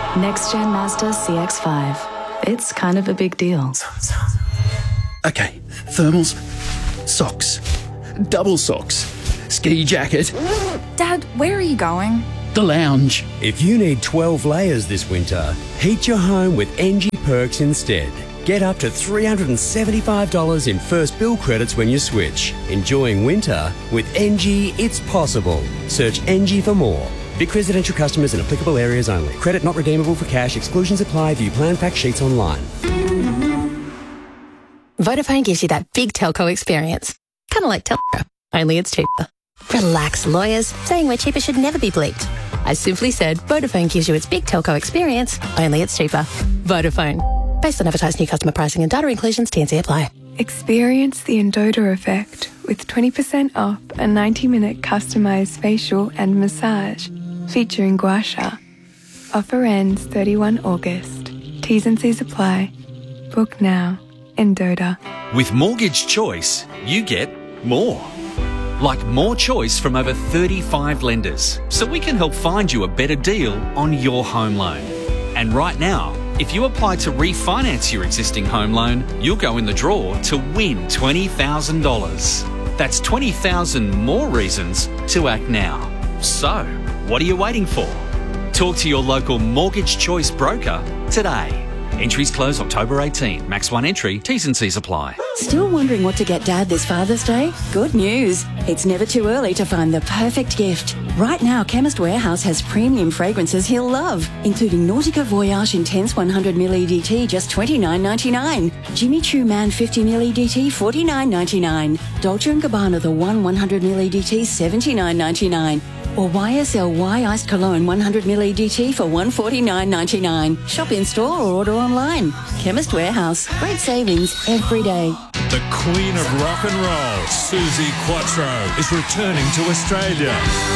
Next Gen Mazda CX-5. It's kind of a big deal. Okay, thermals, socks, double socks, ski jacket. Dad, where are you going? The lounge. If you need 12 layers this winter, heat your home with NG Perks instead. Get up to $375 in first bill credits when you switch. Enjoying winter with NG, it's possible. Search NG for more. Vic residential customers in applicable areas only. Credit not redeemable for cash. Exclusions apply. View plan fact sheets online. Vodafone gives you that big telco experience. Kind of like Telco, only it's cheaper. Relax, lawyers. Saying we're cheaper should never be bleeped. I simply said Vodafone gives you its big telco experience, only it's cheaper. Vodafone. Based on advertised new customer pricing and data inclusions, T&C apply. Experience the Endota effect with 20% off a 90-minute customised facial and massage featuring Gua Sha. Offer ends 31 August. T's and C's apply. Book now. Endota. With Mortgage Choice, you get more. Like more choice from over 35 lenders, so we can help find you a better deal on your home loan. And right now, if you apply to refinance your existing home loan, you'll go in the draw to win $20,000. That's 20,000 more reasons to act now. So, what are you waiting for? Talk to your local Mortgage Choice broker today. Entries close October 18. Max 1 entry. T's and C's apply. Still wondering what to get Dad this Father's Day? Good news. It's never too early to find the perfect gift. Right now, Chemist Warehouse has premium fragrances he'll love, including Nautica Voyage Intense 100ml EDT, just $29.99. Jimmy Choo Man 50ml EDT, $49.99. Dolce & Gabbana The One 100ml EDT, $79.99. Or YSLY Iced Cologne 100ml EDT for $149.99. Shop in store or order online. Chemist Warehouse. Great savings every day. The Queen of Rock and Roll, Suzi Quatro, is returning to Australia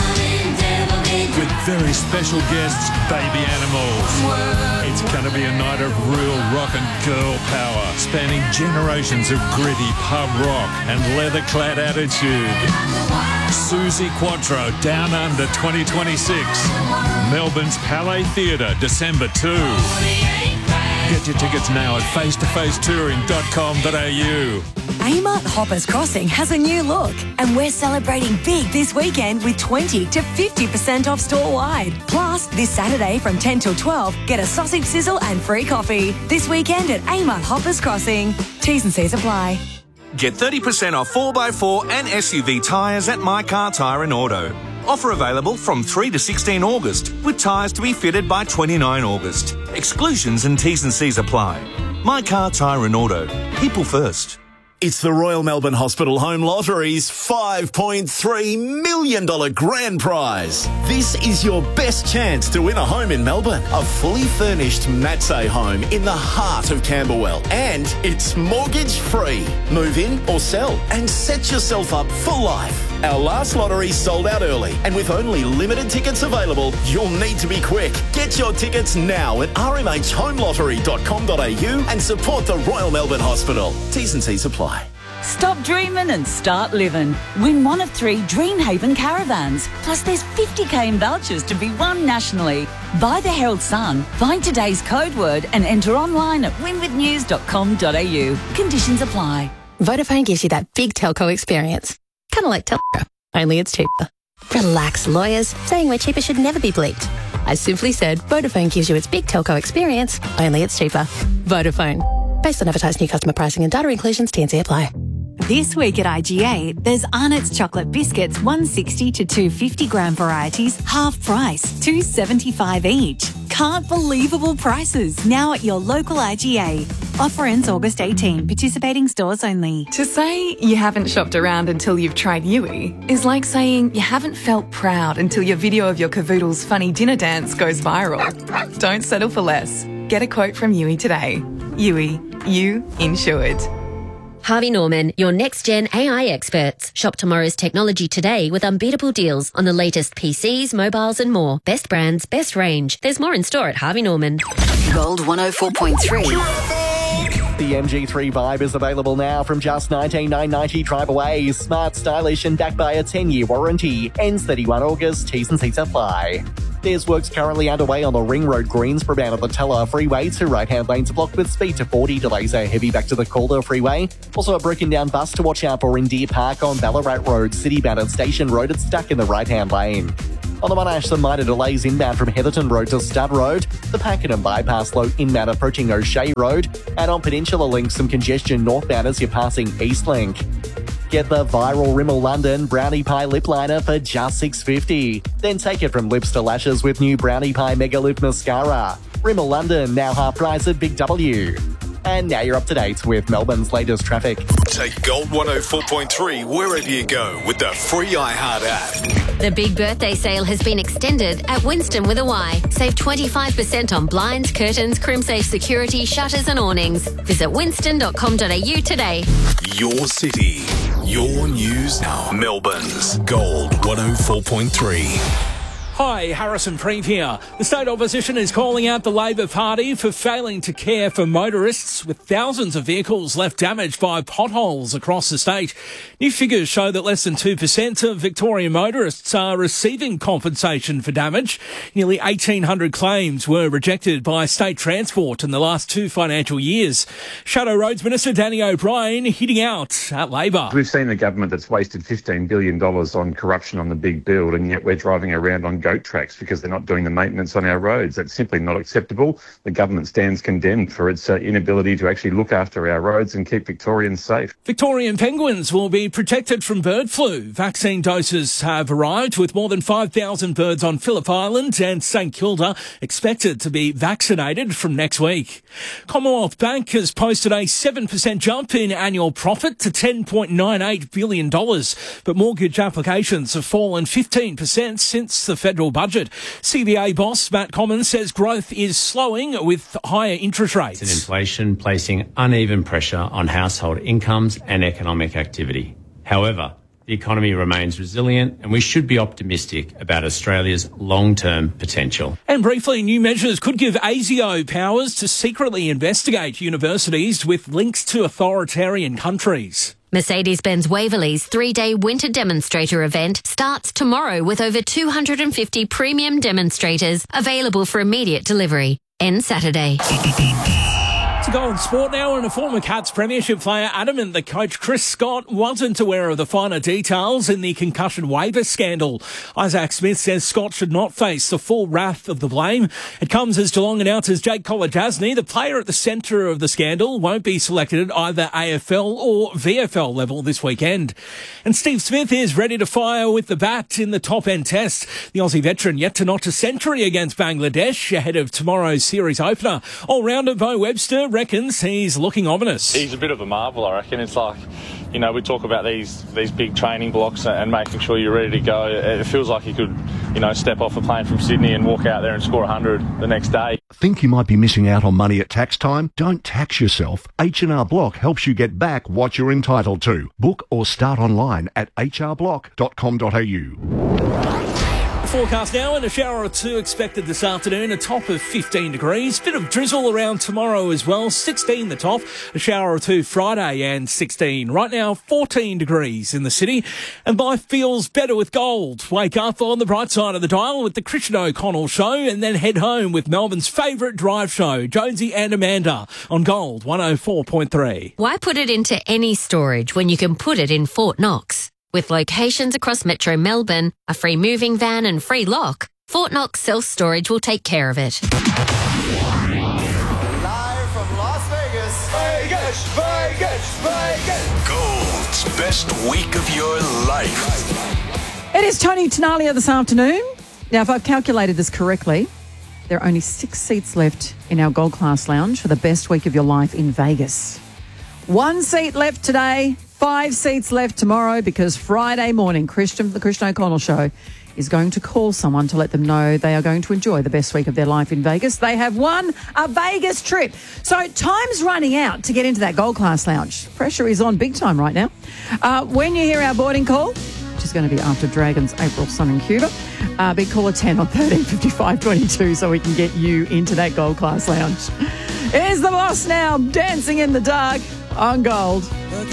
with very special guests, Baby Animals. It's going to be a night of real rock and girl power, spanning generations of gritty pub rock and leather-clad attitude. Suzi Quatro, Down Under 2026. Melbourne's Palais Theatre, December 2. Get your tickets now at face-to-facetouring.com.au. Amart Hoppers Crossing has a new look, and we're celebrating big this weekend with 20 to 50% off store-wide. Plus, this Saturday from 10 till 12, get a sausage sizzle and free coffee. This weekend at Amart Hoppers Crossing. T's and C's apply. Get 30% off 4x4 and SUV tyres at My Car Tyre and Auto. Offer available from 3 to 16 August, with tyres to be fitted by 29 August. Exclusions and T's and C's apply. My Car Tyre and Auto. People first. It's the Royal Melbourne Hospital Home Lottery's $5.3 million grand prize. This is your best chance to win a home in Melbourne. A fully furnished Matsay home in the heart of Camberwell. And it's mortgage free. Move in or sell and set yourself up for life. Our last lottery sold out early, and with only limited tickets available, you'll need to be quick. Get your tickets now at rmhhomelottery.com.au and support the Royal Melbourne Hospital. T's and C's apply. Stop dreaming and start living. Win one of 3 Dreamhaven caravans. Plus there's 50k in vouchers to be won nationally. Buy the Herald Sun, find today's code word and enter online at winwithnews.com.au. Conditions apply. Vodafone gives you that big telco experience. Kind of like Telco, only it's cheaper. Relax, lawyers. Saying we're cheaper should never be bleeped. I simply said Vodafone gives you its big telco experience, only it's cheaper. Vodafone. Based on advertised new customer pricing and data inclusions, T&C apply. This week at IGA, there's Arnott's chocolate biscuits, 160 to 250 gram varieties, half price, $2.75 each. Can't believable prices now at your local IGA. Offer ends August 18. Participating stores only. To say you haven't shopped around until you've tried Yui is like saying you haven't felt proud until your video of your cavoodle's funny dinner dance goes viral. Don't settle for less. Get a quote from Yui today. Yui, you insured. Harvey Norman, your next-gen AI experts. Shop tomorrow's technology today with unbeatable deals on the latest PCs, mobiles and more. Best brands, best range. There's more in store at Harvey Norman. Gold 104.3. The MG3 Vibe is available now from just $19,990 drive away. Smart, stylish and backed by a 10-year warranty. Ends 31 August. T's and C's apply. There's works currently underway on the Ring Road Greensboro bound of the Teller Freeway. 2 right-hand lanes are blocked with speed to 40. Delays are heavy back to the Calder Freeway. Also a broken down bus to watch out for in Deer Park on Ballarat Road. City bound at Station Road. It's stuck in the right-hand lane. On the Monash, some minor delays inbound from Heatherton Road to Stud Road. The Pakenham bypass low inbound approaching O'Shea Road. And on Peninsula Link, some congestion northbound as you're passing Eastlink. Get the viral Rimmel London Brownie Pie Lip Liner for just $6.50. Then take it from lips to lashes with new Brownie Pie Mega Lip Mascara. Rimmel London, now half price at Big W. And now you're up to date with Melbourne's latest traffic. Take Gold 104.3 wherever you go with the free iHeart app. The big birthday sale has been extended at Winston with a Y. Save 25% on blinds, curtains, CrimSafe security, shutters and awnings. Visit winston.com.au today. Your city, your news now. Melbourne's Gold 104.3. Hi, Harrison Preeve here. The state opposition is calling out the Labor Party for failing to care for motorists, with thousands of vehicles left damaged by potholes across the state. New figures show that less than 2% of Victorian motorists are receiving compensation for damage. Nearly 1,800 claims were rejected by state transport in the last 2 financial years. Shadow Roads Minister Danny O'Brien hitting out at Labor. We've seen a government that's wasted $15 billion on corruption on the big build, and yet we're driving around on goat tracks because they're not doing the maintenance on our roads. That's simply not acceptable. The government stands condemned for its inability to actually look after our roads and keep Victorians safe. Victorian penguins will be protected from bird flu. Vaccine doses have arrived, with more than 5,000 birds on Phillip Island and St Kilda expected to be vaccinated from next week. Commonwealth Bank has posted a 7% jump in annual profit to $10.98 billion, but mortgage applications have fallen 15% since the federal budget. CBA boss Matt Commons says growth is slowing with higher interest rates. And inflation placing uneven pressure on household incomes and economic activity. However, the economy remains resilient and we should be optimistic about Australia's long-term potential. And briefly, new measures could give ASIO powers to secretly investigate universities with links to authoritarian countries. Mercedes-Benz Waverley's 3-day winter demonstrator event starts tomorrow with over 250 premium demonstrators available for immediate delivery. Ends Saturday. To go on sport now, and a former Cats premiership player adamant that coach Chris Scott wasn't aware of the finer details in the concussion waiver scandal. Isaac Smith says Scott should not face the full wrath of the blame. It comes as Geelong announces Jake Kolodjasny, the player at the centre of the scandal, won't be selected at either AFL or VFL level this weekend. And Steve Smith is ready to fire with the bat in the top-end test. The Aussie veteran yet to notch a century against Bangladesh ahead of tomorrow's series opener. All-rounder Bo Webster reckons he's looking ominous. He's a bit of a marvel, I reckon. It's like, you know, we talk about these big training blocks and making sure you're ready to go. It feels like he could, you know, step off a plane from Sydney and walk out there and score 100 the next day. Think you might be missing out on money at tax time? Don't tax yourself. H&R Block helps you get back what you're entitled to. Book or start online at hrblock.com.au. Forecast now, and a shower or two expected this afternoon, a top of 15 degrees. Bit of drizzle around tomorrow as well, 16 the top. A shower or two Friday and 16. Right now, 14 degrees in the city, and life feels better with gold. Wake up on the bright side of the dial with the Christian O'Connell Show, and then head home with Melbourne's favourite drive show, Jonesy and Amanda, on Gold 104.3. Why put it into any storage when you can put it in Fort Knox? With locations across Metro Melbourne, a free moving van and free lock, Fort Knox Self-Storage will take care of it. Live from Las Vegas. Vegas, Vegas, Vegas. Gold's best week of your life. It is Tony Tenalia this afternoon. Now, if I've calculated this correctly, there are only 6 seats left in our Gold Class Lounge for the best week of your life in Vegas. 1 seat left today. 5 seats left tomorrow, because Friday morning, the Christian O'Connell Show is going to call someone to let them know they are going to enjoy the best week of their life in Vegas. They have won a Vegas trip. So time's running out to get into that Gold Class Lounge. Pressure is on big time right now. When you hear our boarding call, which is going to be after Dragons' April Sun in Cuba, big caller 10 on 135522 so we can get you into that Gold Class Lounge. Here's the boss now, dancing in the dark on Gold.